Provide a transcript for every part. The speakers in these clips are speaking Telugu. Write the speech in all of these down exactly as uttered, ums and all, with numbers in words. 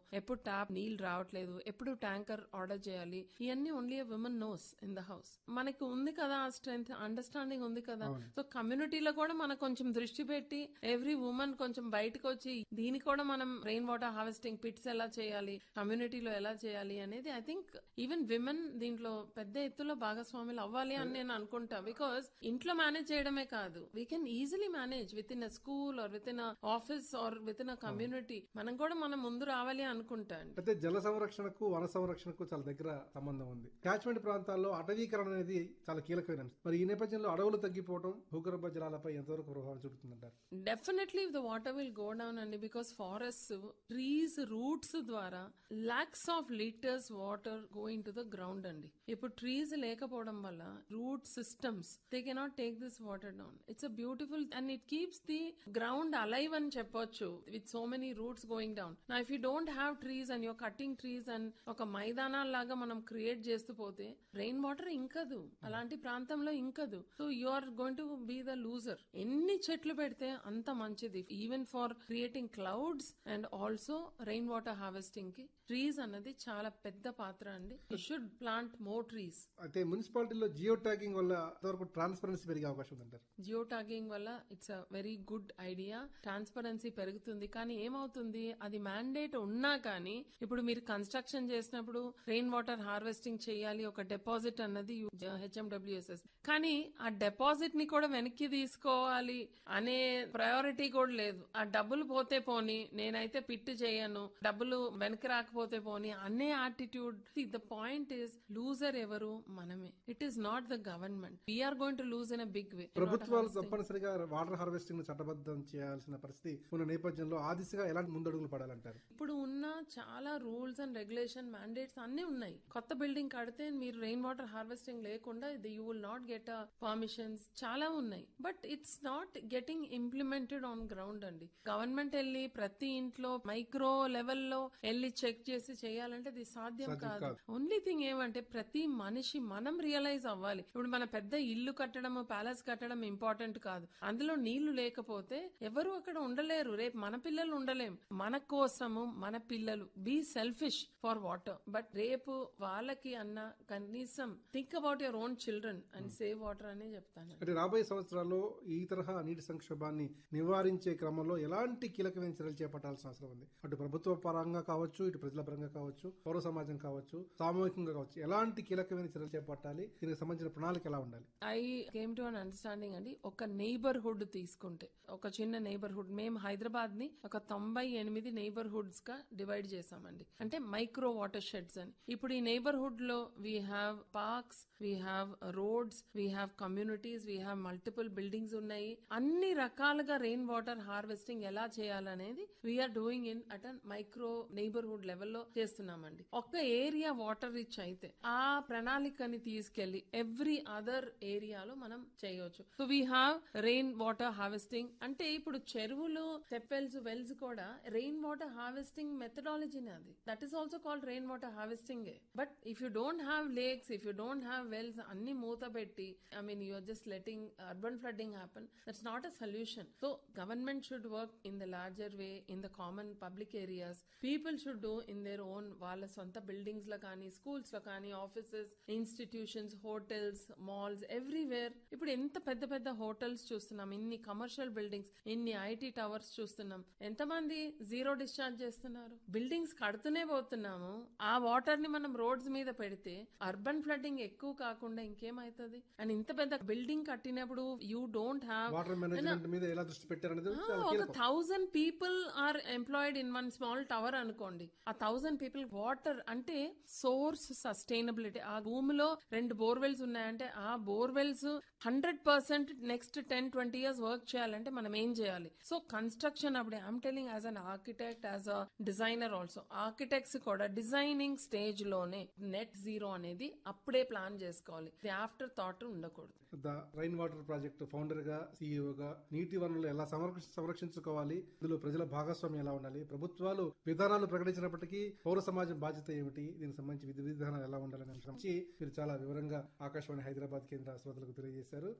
ఎప్పుడు ట్యాప్ నీళ్ళు రావట్లేదు, ఎప్పుడు ట్యాంకర్ ఆర్డర్ చేయాలి, ఇవన్నీ only women nose in the house. మనకి ఉంది కదా ఆ స్ట్రెంత్, అండర్స్టాండింగ్ ఉంది కదా. సో కమ్యూనిటీలో కూడా మనం కొంచెం దృష్టి పెట్టి ఎవ్రీ ఉమెన్ కొంచెం బయటకు వచ్చి దీనికి కూడా మనం రెయిన్ వాటర్ హార్వెస్టింగ్ పిట్స్ ఎలా చేయాలి, కమ్యూనిటీలో ఎలా చేయాలి అనేది ఐ థింక్ ఈవెన్ విమెన్ దీంట్లో పెద్ద ఎత్తులో భాగస్వాములు అవ్వాలి అని నేను అనుకుంటా. బికాస్ ఇంట్లో మేనేజ్ చేయడమే కాదు, we can easily manage with in a school are with in office are with in a community. మనం కూడా మనం ముందు రావాలి అనుకుంటా. అయితే జల సంరక్షణకు వన సంరక్షణకు చాలా దగ్గర సంబంధం ఉంది. క్యాచ్మెంట్ ప్రాంతాల్లో అటవీకరణ అనేది చాలా కీలకమైన అంశం. మరి ఈ నేపథ్యంలో అడవులు తగ్గిపోవడం భూగర్భ జలాలపై ఎంతవరకు ప్రభావం చూపుతుందంటారు? Definitely the water will go down అండి. బికాస్ ఫారెస్ట్ ట్రీస్ రూట్స్ ద్వారా lakhs of litres water going to the ground అండి. ఇప్పుడు ట్రీస్ లేకపోవడం వల్ల route systems they cannot take this water down. It's a beautiful and it keeps the ground alive అని చెప్పొచ్చు with so many roots going down. నా if you don't have trees and your cutting trees and ఒక మైదానాల్లాగా మనం క్రియేట్ చేస్తూ పోతే రెయిన్ వాటర్ ఇంకదు, అలాంటి ప్రాంతంలో ఇంకదు. So you are going to be the loser. ఎన్ని చెట్లు పెడితే అంత మంచిది, even for creating clouds and also rain water harvesting కి ట్రీస్ అన్నది చాలా పెద్ద పాత్ర అండి. You should plant more trees. అయితే మున్సిపాలిటీలో జియో ట్యాగింగ్ వల్ల ఎంతవరకు ట్రాన్స్పరెన్సీ పెరిగే అవకాశం ఉందంటారు? జియో ట్యాగింగ్ వల్ల it's a very good idea. Transparency పెరుగుతుంది. కానీ ఏమవుతుంది, అది మ్యాండేట్ ఉన్నా కానీ ఇప్పుడు మీరు కన్స్ట్రక్షన్ చేసినప్పుడు రెయిన్ వాటర్ హార్వెస్టింగ్ చేయాలి, ఒక డిపాజిట్ అన్నది హెచ్ఎండబ్ల్యూఎస్ఎస్, కానీ ఆ డిపాజిట్ ని కూడా వెనక్కి తీసుకోవాలి అనే ప్రయారిటీ కూడా లేదు. ఆ డబ్బులు పోతే పోని, నేనైతే పిట్ చేయను, డబ్బులు వెనక్కి రాకపోతే పోని అనే attitude. The point is loser ఎవరు? మనమే. It is not the government. We are going to lose in a big way. ప్రభుత్వాలు తప్పనిసరిగా వాటర్ హార్వెస్టింగ్ ను చట్టబద్ధం చేయాల్సిన పరిస్థితి ఉన్న నేపథ్యంలో ఆ దిశగా ఎలాంటి ముందడుగులు పడాలంటారు? ఇప్పుడు ఉన్న చాలా రూల్స్ అండ్ రెగ్యులేషన్ మ్యాండేట్స్ అన్ని ఉన్నాయి. కొత్త బిల్డింగ్ కడితే మీరు రెయిన్ వాటర్ హార్వెస్టింగ్ లేకుండా you will not get permissions, చాలా ఉన్నాయి. But it's not getting implemented on ground అండి. గవర్నమెంట్ వెళ్ళి ప్రతి ఇంట్లో మైక్రో లెవెల్లో వెళ్ళి చెక్ చేసి చేయాలంటే అది సాధ్యం కాదు. ఓన్లీ థింగ్ ఏమంటే ప్రతి మనిషి మనం రియలైజ్ అవ్వాలి. ఇప్పుడు మన పెద్ద ఇల్లు కట్టడం, ప్యాలెస్ కట్టడం ఇంపార్టెంట్ కాదు. అందులో నీళ్లు లేకపోతే ఎవరు అక్కడ ఉండలేరు. రేపు మన పిల్లలు ఉండలేం. మన కోసము మన పిల్లలు be selfish for water. But రేపు వాళ్ళకి అన్న కనీసం think about your own children and save water అనే చెప్తాను. అంటే రాబోయే సంవత్సరాల్లో ఈ తరహా నీటి సంక్షోభాన్ని నివారించే క్రమంలో ఎలాంటి కీలకమైన చర్యలు చేపట్టాల్సిన అవసరం ఉంది? అటు ప్రభుత్వ పరంగా కావచ్చు, ఇటు ప్రజల పరంగా కావచ్చు, పౌర సమాజం కావచ్చు, సామూహికంగా కావచ్చు, ఎలాంటి కీలకమైన చర్యలు చేపట్టాలి? దీనికి సంబంధించిన ప్రణాళిక ఎలా ఉండాలి? I came to an understanding అండి. ఒక నైబర్హుడ్ తీసుకుంటే, ఒక చిన్న నైబర్హుడ్, మేము హైదరాబాద్ ని ఒక తొంభై ఎనిమిది నైబర్హుడ్స్ గా డివైడ్ చేసామండి. అంటే మైక్రో వాటర్ షెడ్స్ అని. ఇప్పుడు ఈ నైబర్హుడ్ లో we have parks, we have roads, we have communities, we have multiple buildings ఉన్నాయి. అన్ని రకాలుగా రెయిన్ వాటర్ హార్వెస్టింగ్ ఎలా చేయాలనేది we are doing in at an micro neighbourhood లెవెల్లో చేస్తున్నామండి. ఒక్క ఏరియా వాటర్ రిచ్ అయితే ఆ ప్రణాళికని తీసుకెళ్లి ఎవ్రీ అదర్ ఏరియాలో మనం చేయవచ్చు. So we have rain water harvesting. అంటే ఇప్పుడు చెరువులు, తెప్పెల్స్, వెల్స్ కూడా రెయిన్ వాటర్ హార్వెస్టింగ్ మెథడాలజీనే అది. That is also called rain water harvesting. But if you don't have lakes, if you don't have wells, అన్ని మూత పెట్టి I mean you're just letting urban flooding happen, that's not a solution. So government should work in the larger way in the common public areas. People should do in their own, వాళ్ళ సొంత బిల్డింగ్స్ లో కానీ, స్కూల్స్ లో కానీ, offices, institutions, hotels, malls, everywhere. ఇప్పుడు ఎంత పెద్ద పెద్ద హోటల్స్ చూస్తున్నాం, ఇన్ని కమర్షియల్ బిల్డింగ్స్, ఇన్ని ఐటీ టవర్స్ చూస్తున్నాం. ఎంతమంది జీరో డిశ్చార్జ్ చేస్తున్నారు? బిల్డింగ్స్ కడుతూనే పోతున్నాము. ఆ వాటర్ ని మనం రోడ్స్ మీద పెడితే అర్బన్ ఫ్లడ్డింగ్ ఎక్కువ కాకుండా ఇంకేమైతుంది? అండ్ ఇంత పెద్ద బిల్డింగ్ కట్టినప్పుడు you don't have water management మీద ఎలా దృష్టి పెట్టారనేది ఒక thousand people are employed in one small tower అనుకోండి. ఆ థౌసండ్ పీపుల్ వాటర్ అంటే సోర్స్ సస్టైనబిలిటీ. ఆ భూమిలో రెండు బోర్వెల్స్ ఉన్నాయంటే ఆ borewells hundred percent next ten twenty years work చేయాలంటే మనం ఏం చేయాలి? సో కన్స్ట్రక్షన్ అప్పుడే I'm telling as an architect, as a designer also, architects కూడా డిజైనింగ్ స్టేజ్ లోనే నెట్ జీరో అనేది అప్పుడే ప్లాన్ చేసుకోవాలి. ఆఫ్టర్ థాట్ ఉండకూడదు. The rain water project founder గా, సీఈఓగా నీటి వనరులు ఎలా సంరక్షించుకోవాలి, ఇందులో ప్రజల భాగస్వామ్యం ఎలా ఉండాలి, ప్రభుత్వాలు విధానాలు ప్రకటించినప్పటికీ పౌర సమాజం బాధ్యత ఏమిటి, దీనికి సంబంధించి విధి విధానాలు ఎలా ఉండాలని గురించి మీరు చాలా వివరంగా ఆకాశవాణి హైదరాబాద్ కేంద్ర శ్రోతలకు తెలియజేశారు.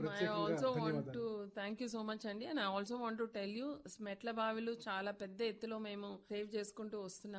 థ్యాంక్ యూ సో మచ్ అండి. And I also want to tell you, మెట్ల బావిలు చాలా పెద్ద ఎత్తులో మేము సేవ్ చేసుకుంటూ వస్తున్నాం.